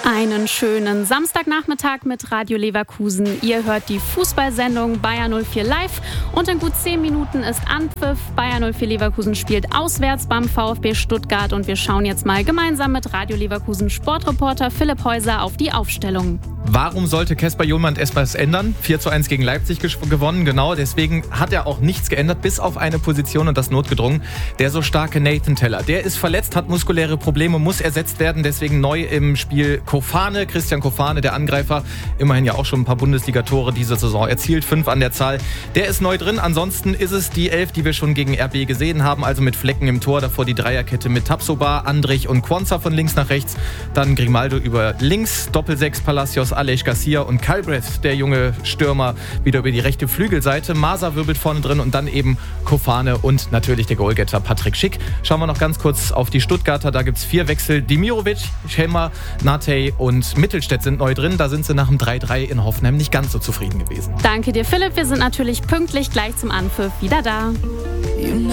Einen schönen Samstagnachmittag mit Radio Leverkusen. Ihr hört die Fußballsendung Bayer 04 live und in gut 10 Minuten ist Anpfiff. Bayer 04 Leverkusen spielt auswärts beim VfB Stuttgart und wir schauen jetzt mal gemeinsam mit Radio Leverkusen Sportreporter Philipp Häuser auf die Aufstellung. Warum sollte Kasper Hjulmand etwas ändern? 4:1 gegen Leipzig gewonnen, genau. Deswegen hat er auch nichts geändert, bis auf eine Position und das notgedrungen. Der so starke Nathan Teller. Der ist verletzt, hat muskuläre Probleme, muss ersetzt werden. Deswegen neu im Spiel Kofane. Christian Kofane, der Angreifer. Immerhin ja auch schon ein paar Bundesliga-Tore diese Saison erzielt. 5 an der Zahl. Der ist neu drin. Ansonsten ist es die 11, die wir schon gegen RB gesehen haben. Also mit Flecken im Tor. Davor die Dreierkette mit Tapsoba, Andrich und Quansah von links nach rechts. Dann Grimaldo über links. Doppel-6 Palacios, Aleix Garcia und Calbreth, der junge Stürmer, wieder über die rechte Flügelseite. Masa wirbelt vorne drin und dann eben Kofane und natürlich der Goalgetter Patrick Schick. Schauen wir noch ganz kurz auf die Stuttgarter. Da gibt es 4 Wechsel. Dimirovic, Schemmer, Natey und Mittelstädt sind neu drin. Da sind sie nach dem 3:3 in Hoffenheim nicht ganz so zufrieden gewesen. Danke dir, Philipp. Wir sind natürlich pünktlich gleich zum Anpfiff wieder da.